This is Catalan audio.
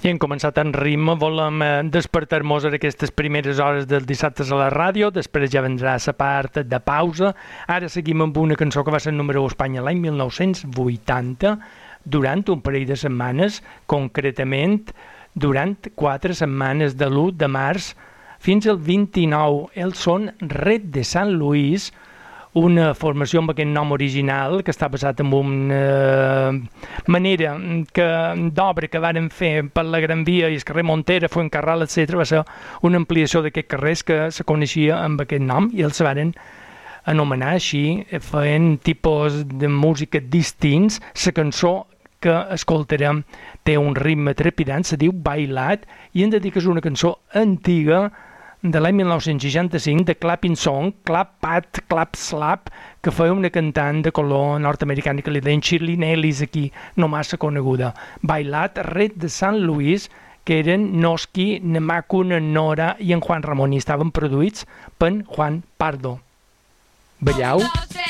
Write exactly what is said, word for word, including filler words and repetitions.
I hem començat en ritme, volem eh, despertar-nos a aquestes primeres hores dels dissabtes a la ràdio, després ja vendrà la part de pausa. Ara seguim amb una cançó que va ser número u a Espanya l'any mil nou-cents vuitanta, durant un parell de setmanes, concretament durant quatre setmanes de l'u de març fins al vint-i-nou. Ells són Red de Sant Luís, una formació amb aquest nom original que està basat en una manera que, d'obra que varen fer per la Gran Via i el carrer Montera, Fuencarral, etcètera. Va ser una ampliació d'aquests carrers que se coneixia amb aquest nom i els varen anomenar així, feien tipus de música distints. La cançó que escoltarem té un ritme trepidant, se diu Bailat, i hem de dir que és una cançó antiga de l'any mil nou-cents seixanta-cinc, de Clapping Song, Clap Pat, Clap Slap, que feia una cantant de color nord-americana que li deien Shirley Nellis, aquí no massa coneguda. Bailat, Red de Sant Luís, que eren Noski, Nemaku, Nora i en Juan Ramon, i estaven produïts per Juan Pardo. Ballau?